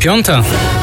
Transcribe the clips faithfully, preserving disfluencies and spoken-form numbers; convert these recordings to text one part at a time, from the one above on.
Piąta.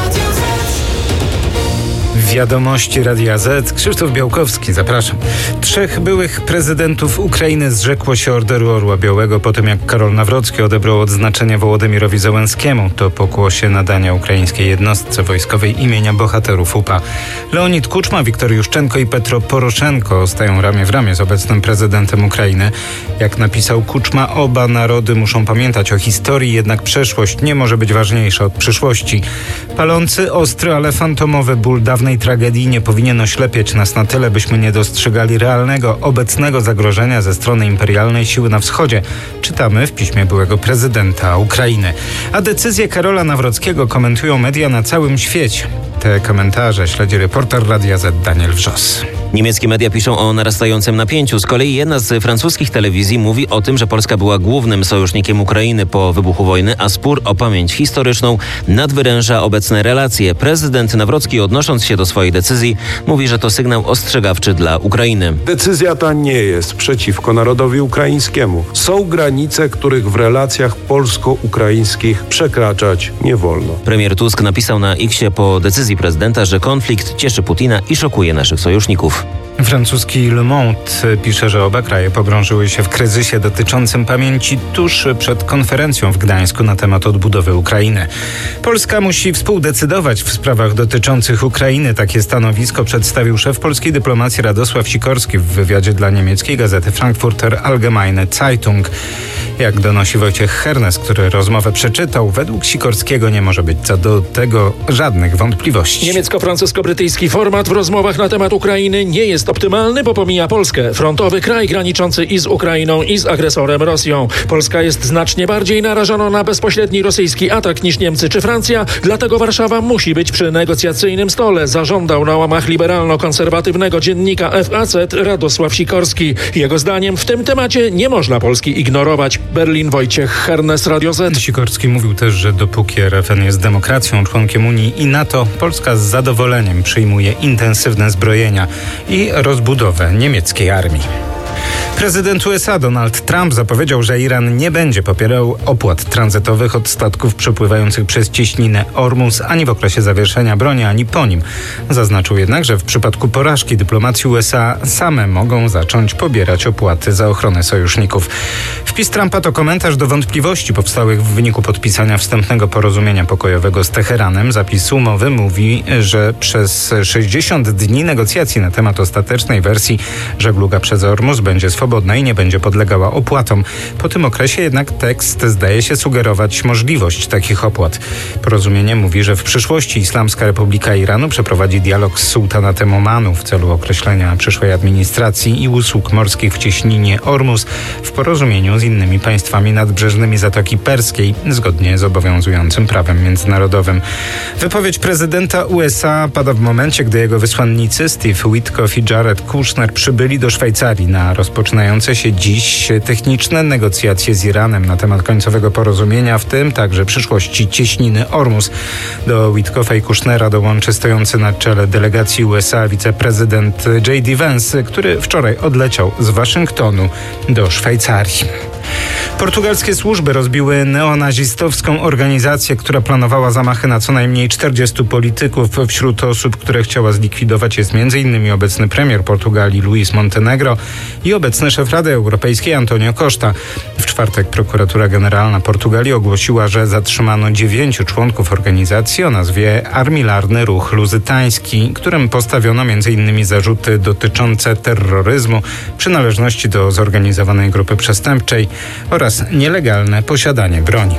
Wiadomości Radia Z. Krzysztof Białkowski, zapraszam. Trzech byłych prezydentów Ukrainy zrzekło się Orderu Orła Białego po tym, jak Karol Nawrocki odebrał odznaczenie Wołodymyrowi Zełenskiemu. To pokłosie nadania ukraińskiej jednostce wojskowej imienia bohaterów U P A. Leonid Kuczma, Wiktor Juszczenko i Petro Poroszenko stają ramię w ramię z obecnym prezydentem Ukrainy. Jak napisał Kuczma, oba narody muszą pamiętać o historii, jednak przeszłość nie może być ważniejsza od przyszłości. Palący, ostry, ale fantomowy ból dawnej tragedii nie powinien oślepiać nas na tyle, byśmy nie dostrzegali realnego, obecnego zagrożenia ze strony imperialnej siły na wschodzie. Czytamy w piśmie byłego prezydenta Ukrainy. A decyzję Karola Nawrockiego komentują media na całym świecie. Te komentarze śledzi reporter Radia Z Daniel Wrzos. Niemieckie media piszą o narastającym napięciu. Z kolei jedna z francuskich telewizji mówi o tym, że Polska była głównym sojusznikiem Ukrainy po wybuchu wojny, a spór o pamięć historyczną nadwyręża obecne relacje. Prezydent Nawrocki, odnosząc się do swojej decyzji, mówi, że to sygnał ostrzegawczy dla Ukrainy. Decyzja ta nie jest przeciwko narodowi ukraińskiemu. Są granice, których w relacjach polsko-ukraińskich przekraczać nie wolno. Premier Tusk napisał na X-ie po decyzji prezydenta, że konflikt cieszy Putina i szokuje naszych sojuszników. Francuski Le Monde pisze, że oba kraje pogrążyły się w kryzysie dotyczącym pamięci tuż przed konferencją w Gdańsku na temat odbudowy Ukrainy. Polska musi współdecydować w sprawach dotyczących Ukrainy. Takie stanowisko przedstawił szef polskiej dyplomacji Radosław Sikorski w wywiadzie dla niemieckiej gazety Frankfurter Allgemeine Zeitung. Jak donosi Wojciech Hernes, który rozmowę przeczytał, według Sikorskiego nie może być co do tego żadnych wątpliwości. Niemiecko-francusko-brytyjski format w rozmowach na temat Ukrainy nie jest optymalny, bo pomija Polskę, frontowy kraj graniczący i z Ukrainą, i z agresorem Rosją. Polska jest znacznie bardziej narażona na bezpośredni rosyjski atak niż Niemcy czy Francja, dlatego Warszawa musi być przy negocjacyjnym stole, zażądał na łamach liberalno-konserwatywnego dziennika F A Z Radosław Sikorski. Jego zdaniem w tym temacie nie można Polski ignorować. Berlin, Wojciech Hernes, Radio Z. Sikorski mówił też, że dopóki R F N jest demokracją, członkiem Unii i NATO, Polska z zadowoleniem przyjmuje intensywne zbrojenia i rozbudowę niemieckiej armii. Prezydent U S A Donald Trump zapowiedział, że Iran nie będzie popierał opłat tranzytowych od statków przepływających przez cieśninę Ormus ani w okresie zawieszenia broni, ani po nim. Zaznaczył jednak, że w przypadku porażki dyplomacji U S A same mogą zacząć pobierać opłaty za ochronę sojuszników. Wpis Trumpa to komentarz do wątpliwości powstałych w wyniku podpisania wstępnego porozumienia pokojowego z Teheranem. Zapis umowy mówi, że przez sześćdziesiąt dni negocjacji na temat ostatecznej wersji żegluga przez Ormus będzie swobodna i nie będzie podlegała opłatom. Po tym okresie jednak tekst zdaje się sugerować możliwość takich opłat. Porozumienie mówi, że w przyszłości Islamska Republika Iranu przeprowadzi dialog z sułtanatem Omanu w celu określenia przyszłej administracji i usług morskich w cieśninie Ormus w porozumieniu z innymi państwami nadbrzeżnymi Zatoki Perskiej, zgodnie z obowiązującym prawem międzynarodowym. Wypowiedź prezydenta U S A pada w momencie, gdy jego wysłannicy Steve Witkoff i Jared Kushner przybyli do Szwajcarii na rozpoczynające się dziś techniczne negocjacje z Iranem na temat końcowego porozumienia, w tym także przyszłości cieśniny Ormus. Do Witkoffa i Kushnera dołączy stojący na czele delegacji U S A wiceprezydent J D Vance, który wczoraj odleciał z Waszyngtonu do Szwajcarii. Portugalskie służby rozbiły neonazistowską organizację, która planowała zamachy na co najmniej czterdziestu polityków. Wśród osób, które chciała zlikwidować, jest między innymi obecny premier Portugalii Luis Montenegro i obecny szef Rady Europejskiej Antonio Costa. W czwartek prokuratura generalna Portugalii ogłosiła, że zatrzymano dziewięciu członków organizacji o nazwie Armilarny Ruch Luzytański, którym postawiono między innymi zarzuty dotyczące terroryzmu, przynależności do zorganizowanej grupy przestępczej oraz nielegalne posiadanie broni.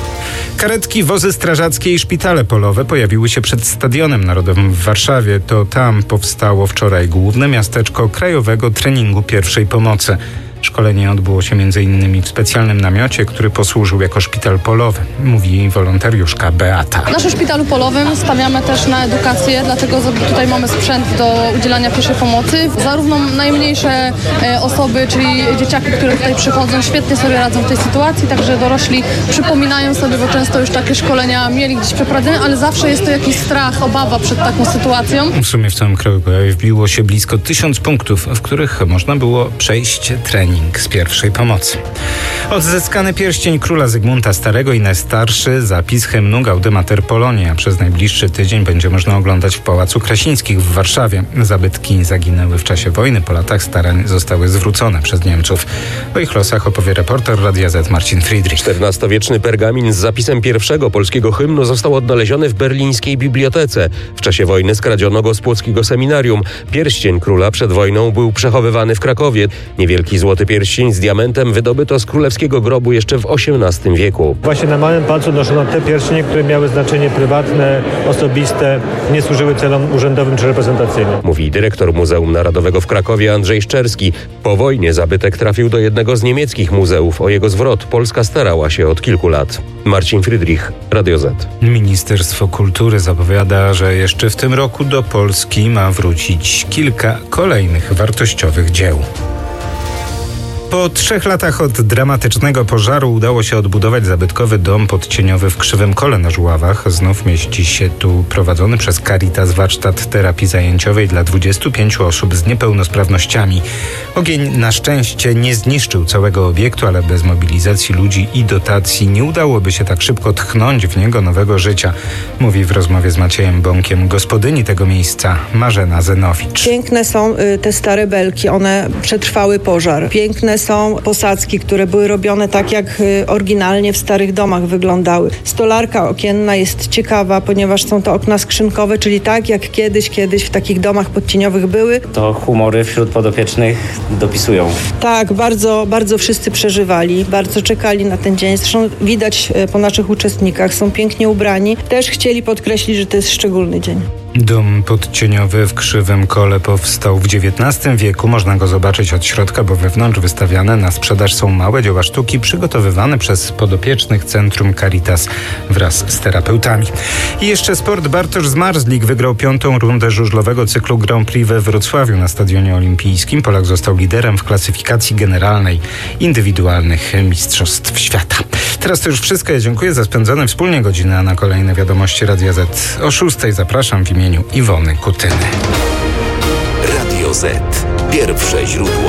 Karetki, wozy strażackie i szpitale polowe pojawiły się przed Stadionem Narodowym w Warszawie. To tam powstało wczoraj główne miasteczko krajowego treningu pierwszej pomocy. Szkolenie odbyło się między innymi w specjalnym namiocie, który posłużył jako szpital polowy, mówi wolontariuszka Beata. W naszym szpitalu polowym stawiamy też na edukację, dlatego tutaj mamy sprzęt do udzielania pierwszej pomocy. Zarówno najmniejsze osoby, czyli dzieciaki, które tutaj przychodzą, świetnie sobie radzą w tej sytuacji, także dorośli przypominają sobie, bo często już takie szkolenia mieli gdzieś przeprowadzone, ale zawsze jest to jakiś strach, obawa przed taką sytuacją. W sumie w całym kraju wbiło się blisko tysiąc punktów, w których można było przejść trening. trening z pierwszej pomocy. Odzyskany pierścień króla Zygmunta Starego i najstarszy zapis hymnu Gaudeamer Polonia przez najbliższy tydzień będzie można oglądać w Pałacu Krasińskich w Warszawie. Zabytki zaginęły w czasie wojny. Po latach starań zostały zwrócone przez Niemców. O ich losach opowie reporter Radia Z Marcin Friedrich. czternastowieczny pergamin z zapisem pierwszego polskiego hymnu został odnaleziony w berlińskiej bibliotece. W czasie wojny skradziono go z płockiego seminarium. Pierścień króla przed wojną był przechowywany w Krakowie. Niewielki złoty pierścień z diamentem wydobyto z królewskiego grobu jeszcze w osiemnastym wieku. Właśnie na małym palcu noszono te pierścienie, które miały znaczenie prywatne, osobiste, nie służyły celom urzędowym czy reprezentacyjnym. Mówi dyrektor Muzeum Narodowego w Krakowie Andrzej Szczerski. Po wojnie zabytek trafił do jednego z niemieckich muzeów. O jego zwrot Polska starała się od kilku lat. Marcin Friedrich, Radio Z. Ministerstwo Kultury zapowiada, że jeszcze w tym roku do Polski ma wrócić kilka kolejnych wartościowych dzieł. Po trzech latach od dramatycznego pożaru udało się odbudować zabytkowy dom podcieniowy w Krzywym Kole na Żuławach. Znów mieści się tu prowadzony przez Caritas warsztat terapii zajęciowej dla dwudziestu pięciu osób z niepełnosprawnościami. Ogień na szczęście nie zniszczył całego obiektu, ale bez mobilizacji ludzi i dotacji nie udałoby się tak szybko tchnąć w niego nowego życia, mówi w rozmowie z Maciejem Bąkiem gospodyni tego miejsca Marzena Zenowicz. Piękne są y, te stare belki, one przetrwały pożar. Piękne są posadzki, które były robione tak, jak y, oryginalnie w starych domach wyglądały. Stolarka okienna jest ciekawa, ponieważ są to okna skrzynkowe, czyli tak jak kiedyś, kiedyś w takich domach podcieniowych były. To humory wśród podopiecznych dopisują. Tak, bardzo, bardzo wszyscy przeżywali, bardzo czekali na ten dzień. Zresztą widać y, po naszych uczestnikach, są pięknie ubrani. Też chcieli podkreślić, że to jest szczególny dzień. Dom podcieniowy w Krzywym Kole powstał w dziewiętnastym wieku. Można go zobaczyć od środka, bo wewnątrz wystawiane na sprzedaż są małe dzieła sztuki przygotowywane przez podopiecznych Centrum Caritas wraz z terapeutami. I jeszcze sport. Bartosz Zmarzlik wygrał piątą rundę żużlowego cyklu Grand Prix we Wrocławiu na Stadionie Olimpijskim. Polak został liderem w klasyfikacji generalnej indywidualnych Mistrzostw Świata. Teraz to już wszystko. Ja dziękuję za spędzone wspólnie godziny, a na kolejne wiadomości Radia Z o szóstej zapraszam w imieniu Iwony Kutyny. Radio Z. Pierwsze źródło